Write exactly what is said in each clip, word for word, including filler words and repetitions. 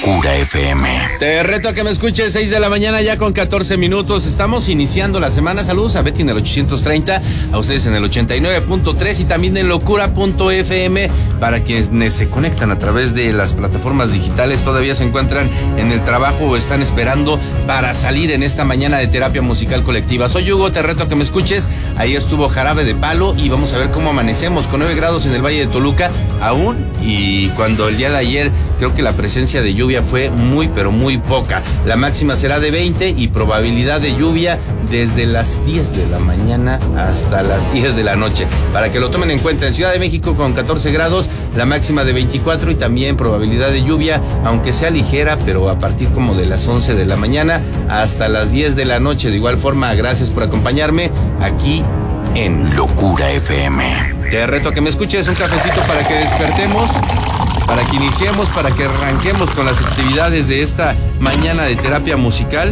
Locura F M. Te reto a que me escuches, seis de la mañana ya con catorce minutos. Estamos iniciando la semana. Saludos a Betty en el ochocientos treinta, a ustedes en el ochenta y nueve punto tres y también en locura punto f m. Para quienes se conectan a través de las plataformas digitales, todavía se encuentran en el trabajo o están esperando para salir en esta mañana de terapia musical colectiva. Soy Hugo, te reto a que me escuches. Ahí estuvo Jarabe de Palo y vamos a ver cómo amanecemos con nueve grados en el Valle de Toluca aún, y cuando el día de ayer creo que la presencia de lluvia fue muy pero muy poca. La máxima será de veinte y probabilidad de lluvia desde las diez de la mañana hasta las diez de la noche. Para que lo tomen en cuenta, en Ciudad de México con catorce grados, la máxima de veinticuatro y también probabilidad de lluvia, aunque sea ligera, pero a partir como de las once de la mañana hasta las diez de la noche. De igual forma, gracias por acompañarme aquí en Locura F M. Te reto a que me escuches, un cafecito para que despertemos, para que iniciemos, para que arranquemos con las actividades de esta mañana de terapia musical,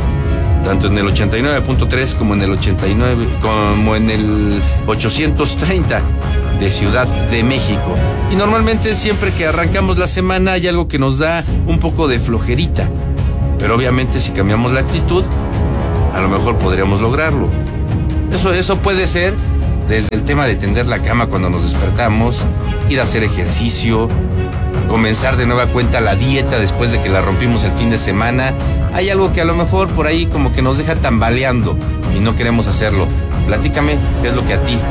tanto en el ochenta y nueve punto tres como en el ochenta y nueve, como en el ochocientos treinta de Ciudad de México. Y normalmente siempre que arrancamos la semana hay algo que nos da un poco de flojerita, pero obviamente si cambiamos la actitud, a lo mejor podríamos lograrlo. Eso, eso puede ser desde el tema de tender la cama cuando nos despertamos, ir a hacer ejercicio, comenzar de nueva cuenta la dieta después de que la rompimos el fin de semana. Hay algo que a lo mejor por ahí como que nos deja tambaleando y no queremos hacerlo. Platícame qué es lo que a ti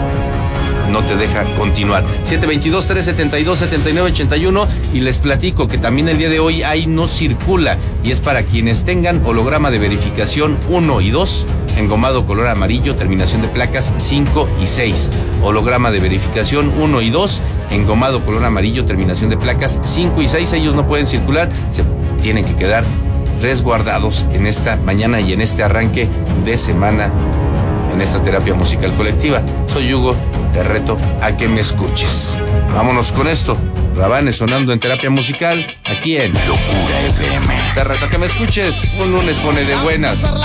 no te deja continuar. siete veintidós, trescientos setenta y dos, setenta y nueve ochenta y uno, y les platico que también el día de hoy ahí no circula y es para quienes tengan holograma de verificación uno y dos, engomado color amarillo, terminación de placas cinco y seis. Holograma de verificación uno y dos, engomado color amarillo, terminación de placas cinco y seis. Ellos no pueden circular, se tienen que quedar resguardados en esta mañana y en este arranque de semana en esta terapia musical colectiva. Soy Hugo, te reto a que me escuches. Vámonos con esto. Rabanes sonando en terapia musical aquí en Locura F M. Te reto a que me escuches. Un lunes pone de buenas.